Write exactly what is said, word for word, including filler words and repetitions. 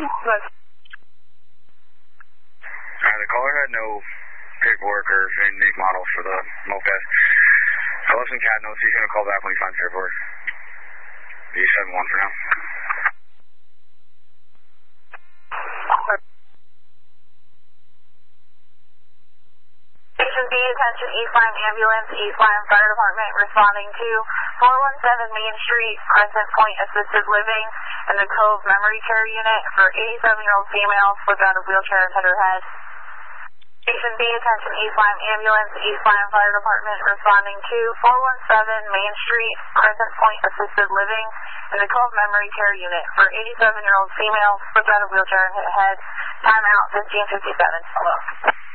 Alright, the caller had no paperwork or VIN make model for the moped. I left some cat notes. He's going to call back when he finds paperwork. B seven one for now. Station B, attention East Lyme Ambulance, East Lyme Fire Department, responding to four one seven Main Street, Crescent Point Assisted Living, and the Cove Memory Care Unit for eighty-seven-year-old female, flipped out of wheelchair and hit her head. Station B, attention East Lyme Ambulance, East Lyme Fire Department, responding to four one seven Main Street, Crescent Point Assisted Living, and the Cove Memory Care Unit for eighty-seven-year-old female, flipped out of wheelchair and hit head. Time out, fifteen fifty-seven. Hello.